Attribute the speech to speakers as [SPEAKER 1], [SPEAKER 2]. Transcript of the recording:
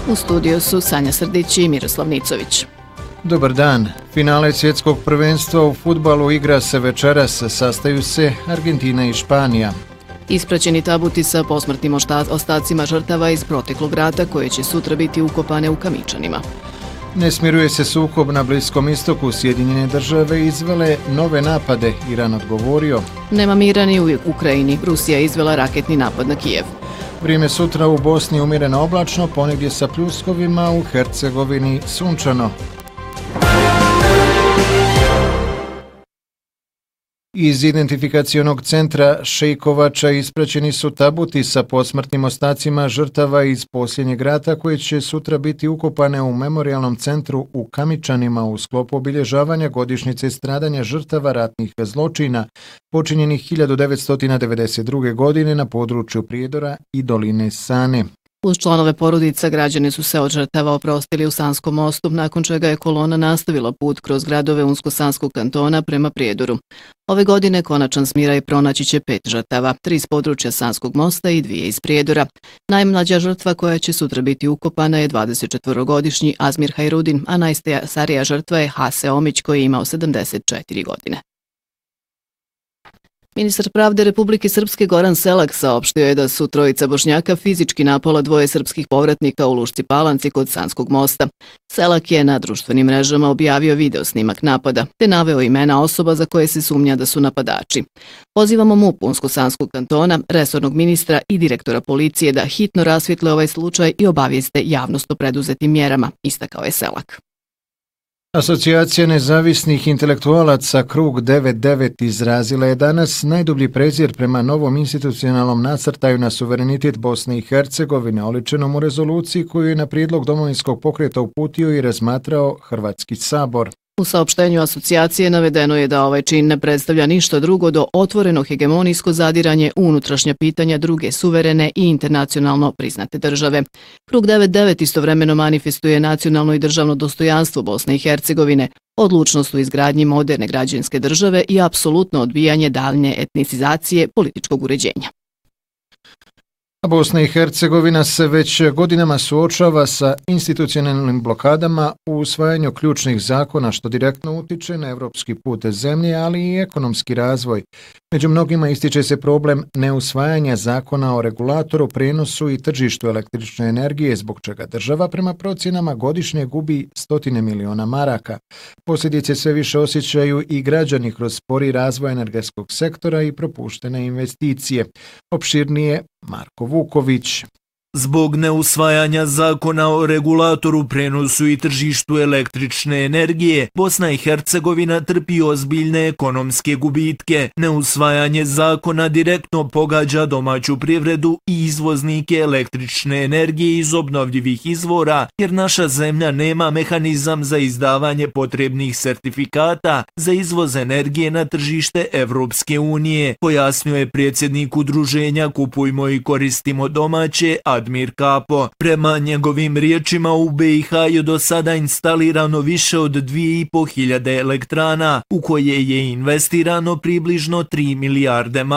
[SPEAKER 1] U studiju su Sanja Srdić i Miroslav Nicović.
[SPEAKER 2] Dobar dan. Finale svjetskog prvenstva u fudbalu igra se večeras, sastaju se Argentina i Španija.
[SPEAKER 1] Ispraćeni tabuti sa posmrtnim ostacima žrtava iz proteklog rata koje će sutra biti ukopane u Kamičanima.
[SPEAKER 2] Ne smiruje se sukob na Bliskom istoku, Sjedinjene države izvele nove napade, Iran odgovorio.
[SPEAKER 1] Nema mira ni u Ukrajini, Rusija izvela raketni napad na Kijev.
[SPEAKER 2] Vrijeme sutra u Bosni umjereno oblačno, ponegdje sa pljuskovima, u Hercegovini sunčano. Iz identifikacionog centra Šejkovača ispraćeni su tabuti sa posmrtnim ostacima žrtava iz posljednjeg rata koje će sutra biti ukopane u memorijalnom centru u Kamičanima u sklopu obilježavanja godišnjice stradanja žrtava ratnih zločina počinjenih 1992. godine na području Prijedora i doline Sane.
[SPEAKER 1] Uz članove porodica građani su se od žrtava oprostili u Sanskom mostu, nakon čega je kolona nastavila put kroz gradove Unsko-Sanskog kantona prema Prijedoru. Ove godine konačan smiraj pronaći će 5 žrtava, 3 iz područja Sanskog mosta i 2 iz Prijedora. Najmlađa žrtva koja će sutra biti ukopana je 24-godišnji Azmir Hajrudin, a najstarija žrtva je Hase Omić koji je imao 74 godine. Ministar pravde Republike Srpske Goran Selak saopštio je da su trojica Bošnjaka fizički napala 2 srpskih povratnika u Lušci Palanci kod Sanskog mosta. Selak je na društvenim mrežama objavio video snimak napada, te naveo imena osoba za koje se sumnja da su napadači. Pozivamo MUP Unsko-Sanskog kantona, resornog ministra i direktora policije da hitno rasvijetle ovaj slučaj i obavijeste javnost o preduzetim mjerama, istakao je Selak.
[SPEAKER 2] Asocijacija nezavisnih intelektualaca Krug 99 izrazila je danas najdublji prezir prema novom institucionalnom nacrtaju na suverenitet Bosne i Hercegovine, oličenom u rezoluciji koju je na prijedlog Domovinskog pokreta uputio i razmatrao Hrvatski sabor.
[SPEAKER 1] U saopštenju asocijacije navedeno je da ovaj čin ne predstavlja ništa drugo do otvoreno hegemonijsko zadiranje u unutrašnja pitanja druge suverene i internacionalno priznate države. Krug 99 istovremeno manifestuje nacionalno i državno dostojanstvo Bosne i Hercegovine, odlučnost u izgradnji moderne građanske države i apsolutno odbijanje daljnje etnicizacije političkog uređenja.
[SPEAKER 2] Bosna i Hercegovina se već godinama suočava sa institucionalnim blokadama u usvajanju ključnih zakona što direktno utiče na evropski put zemlje, ali i ekonomski razvoj. Među mnogima ističe se problem neusvajanja zakona o regulatoru, prenosu i tržištu električne energije, zbog čega država prema procjenama godišnje gubi 100 miliona maraka. Posljedice sve više osjećaju i građani kroz spori razvoj energetskog sektora i propuštene investicije. Opširnije Marko Vuković.
[SPEAKER 3] Zbog neusvajanja zakona o regulatoru, prenosu i tržištu električne energije, Bosna i Hercegovina trpi ozbiljne ekonomske gubitke. Neusvajanje zakona direktno pogađa domaću privredu i izvoznike električne energije iz obnovljivih izvora, jer naša zemlja nema mehanizam za izdavanje potrebnih sertifikata za izvoz energije na tržište Evropske unije, pojasnio je predsjednik udruženja Kupujmo i koristimo domaće Admir Kapo. Prema njegovim riječima u BiH je do sada instalirano više od 2500 elektrana, u koje je investirano približno 3 milijarde maraka.